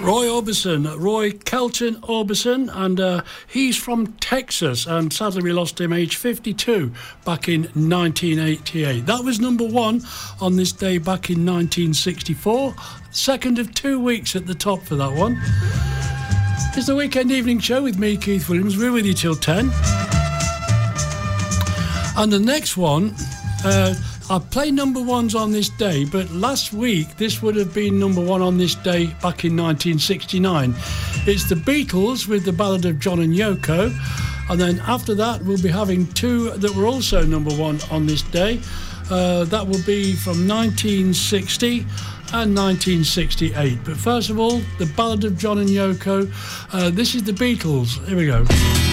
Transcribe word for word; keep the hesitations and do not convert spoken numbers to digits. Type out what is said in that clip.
Roy Orbison, Roy Kelton Orbison, and uh, he's from Texas, and sadly we lost him age fifty-two back in nineteen eighty-eight. That was number one on this day back in nineteen sixty-four. Second of two weeks at the top for that one. It's the Weekend Evening Show with me, Keith Williams. We're with you till ten. And the next one, uh, I play number ones on this day, but last week this would have been number one on this day back in nineteen sixty-nine. It's the Beatles with the Ballad of John and Yoko, and then after that we'll be having two that were also number one on this day. Uh, that will be from nineteen sixty and nineteen sixty-eight. But first of all, the Ballad of John and Yoko. Uh, this is the Beatles. Here we go.